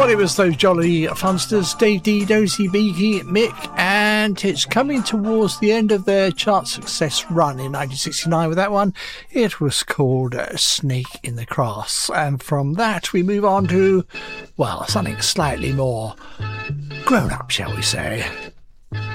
Well, it was those jolly funsters, Dave D, Dozy, Beaky, Mick, and it's coming towards the end of their chart success run in 1969 with that one. It was called Snake in the Grass. And from that, we move on to, well, something slightly more grown up, shall we say.